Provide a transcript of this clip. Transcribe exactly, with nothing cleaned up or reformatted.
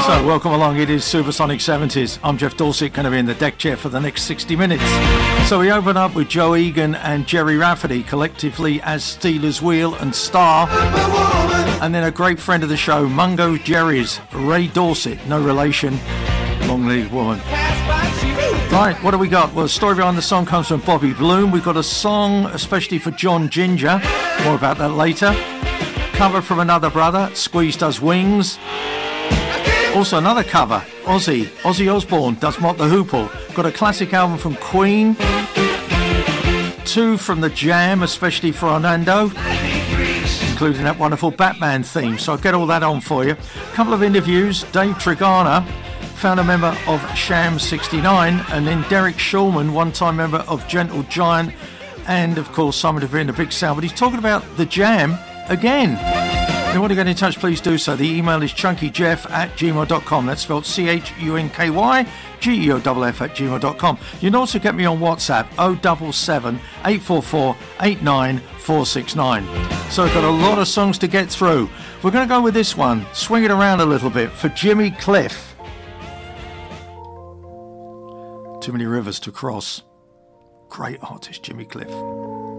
So, welcome along. It is Supersonic seventies. I'm Jeff Dorset, going to be in the deck chair for the next sixty minutes. So, we open up with Joe Egan and Jerry Rafferty, collectively as Steelers Wheel and Star. And then a great friend of the show, Mungo Jerry's Ray Dorset, no relation, long-legged woman. Right, what do we got? Well, the story behind the song comes from Bobby Bloom. We've got a song especially for John Ginger. More about that later. Cover from another brother, Squeeze Does Wings. Also another cover, Ozzy. Ozzy Osbourne does Mott the Hoople. Got a classic album from Queen. Two from The Jam, especially for Orlando, including that wonderful Batman theme. So I'll get all that on for you. A couple of interviews. Dave Trigana, founder member of Sham sixty-nine, and then Derek Shulman, one-time member of Gentle Giant, and of course Simon Devere, a big sound. But he's talking about The Jam again. If you want to get in touch, please do so. The email is chunkyjeff at gmail dot com. That's spelled C H U N K Y G E O F F at gmail dot com. You can also get me on WhatsApp, oh seven seven, eight four four, eight nine four six nine. So I've got a lot of songs to get through. We're going to go with this one, swing it around a little bit, for Jimmy Cliff. Too many rivers to cross. Great artist, Jimmy Cliff.